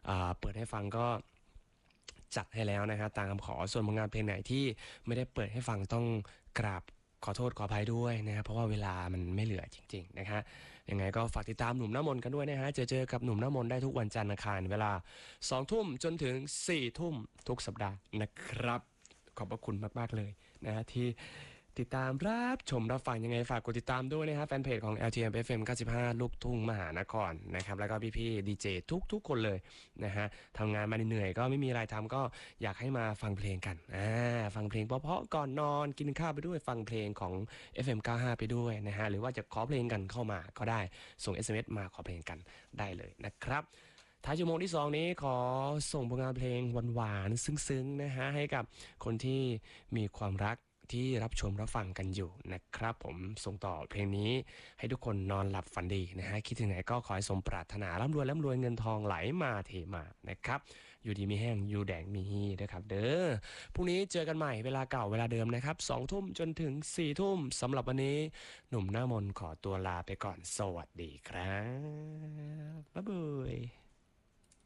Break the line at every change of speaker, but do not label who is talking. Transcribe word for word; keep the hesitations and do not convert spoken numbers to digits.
เปิดให้ฟังก็จัดให้แล้วนะครับตามคำขอส่วนผลงานเพลงไหนที่ไม่ได้เปิดให้ฟังต้องกราบขอโทษขออภัยด้วยนะครับเพราะว่าเวลามันไม่เหลือจริงๆนะฮะยังไงก็ฝากติดตามหนุ่มน้ำมนต์กันด้วยนะฮะเจอเจอกับหนุ่มน้ำมนต์ได้ทุกวันจันทร์อังคารเวลาสองทุ่มจนถึงสี่ทุ่มทุกสัปดาห์นะครับขอบพระคุณมากๆเลยนะฮะที่ติดตามรับชมรับฟังยังไงฝากกดติดตามด้วยนะครับแฟนเพจของ แอล ที เอ็ม เอฟ เอ็ม เก้าสิบห้าลูกทุ่งมหานครนะครับแล้วก็พี่ๆดีเจทุกๆคนเลยนะฮะทำงานมาเหนื่อยก็ไม่มีอะไรทำก็อยากให้มาฟังเพลงกันอ่าฟังเพลงเพราะๆก่อนนอนกินข้าวไปด้วยฟังเพลงของ เอฟ เอ็ม เก้าสิบห้า ไปด้วยนะฮะหรือว่าจะขอเพลงกันเข้ามาก็ได้ส่ง เอส เอ็ม เอส มาขอเพลงกันได้เลยนะครับท้ายชั่วโมงที่สองนี้ขอส่งผลงานเพลงหวานๆซึ้งๆนะฮะให้กับคนที่มีความรักที่รับชมรับฟังกันอยู่นะครับผมส่งต่อเพลงนี้ให้ทุกคนนอนหลับฝันดีนะฮะคิดถึงไหนก็ขอให้สมปรารถนาร่ำรวยร่ำรวยเงินทองไหลมาเทมานะครับอยู่ดีมีแห้งอยู่แดงมีฮีนะครับเด้อพรุ่งนี้เจอกันใหม่เวลาเก่าเวลาเดิมนะครับสองทุ่มจนถึงสี่ทุ่มสำหรับวันนี้หนุ่มหน้ามนต์ขอตัวลาไปก่อนสวัสดีครับบ๊ายบาย